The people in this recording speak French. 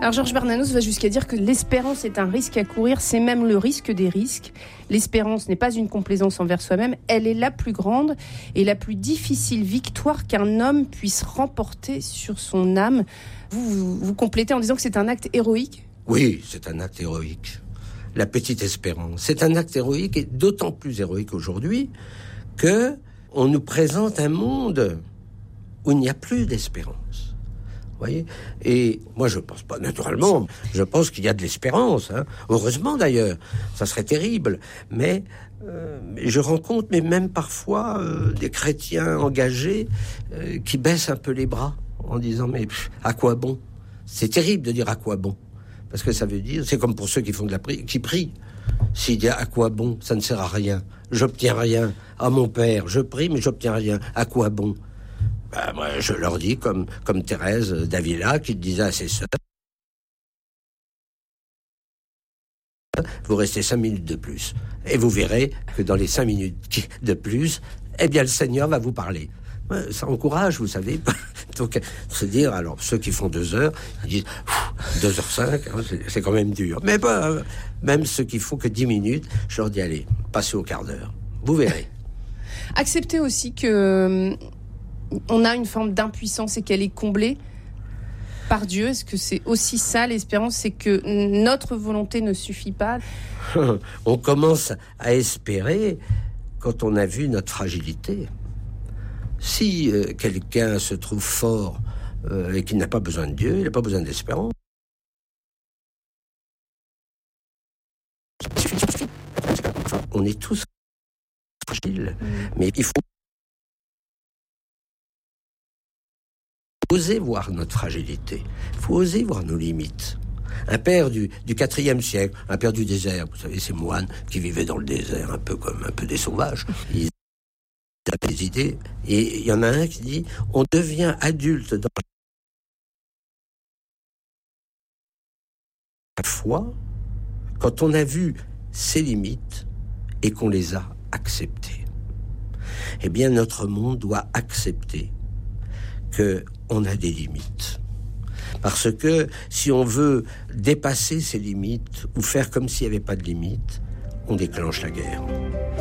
Alors Georges Bernanos va jusqu'à dire que l'espérance est un risque à courir, c'est même le risque des risques. L'espérance n'est pas une complaisance envers soi-même, elle est la plus grande et la plus difficile victoire qu'un homme puisse remporter sur son âme. Vous complétez en disant que c'est un acte héroïque ? Oui, c'est un acte héroïque. La petite espérance, c'est un acte héroïque et d'autant plus héroïque aujourd'hui que on nous présente un monde où il n'y a plus d'espérance. Voyez ? Et moi, je pense pas, naturellement, je pense qu'il y a de l'espérance, hein. Heureusement d'ailleurs, ça serait terrible, mais je rencontre, mais même parfois, des chrétiens engagés qui baissent un peu les bras en disant, mais à quoi bon ? C'est terrible de dire à quoi bon, parce que ça veut dire, c'est comme pour ceux qui font qui prient. S'il dit à quoi bon, ça ne sert à rien, j'obtiens rien. Ah mon père, je prie, mais j'obtiens rien. À quoi bon ? Moi, je leur dis, comme Thérèse d'Avila, qui disait à ses sœurs, vous restez 5 minutes de plus. Et vous verrez que dans les 5 minutes de plus, eh bien, le Seigneur va vous parler. Ça encourage, vous savez. Donc, c'est dire, alors, ceux qui font 2 heures, ils disent, 2h05, hein, c'est quand même dur. Mais même ceux qui font que 10 minutes, je leur dis, allez, passez au quart d'heure. Vous verrez. Acceptez aussi que on a une forme d'impuissance et qu'elle est comblée par Dieu. Est-ce que c'est aussi ça l'espérance, c'est que notre volonté ne suffit pas ? On commence à espérer quand on a vu notre fragilité. Si quelqu'un se trouve fort et qu'il n'a pas besoin de Dieu, il n'a pas besoin d'espérance. On est tous fragiles, mais il faut oser voir notre fragilité. Il faut oser voir nos limites. Un père du IVe siècle, un père du désert, vous savez, ces moines qui vivaient dans le désert, un peu comme des sauvages. Ils avaient des idées. Et il y en a un qui dit, on devient adulte dans la foi quand on a vu ses limites et qu'on les a acceptées. Eh bien, notre monde doit accepter qu'on a des limites. Parce que si on veut dépasser ces limites ou faire comme s'il n'y avait pas de limites, on déclenche la guerre.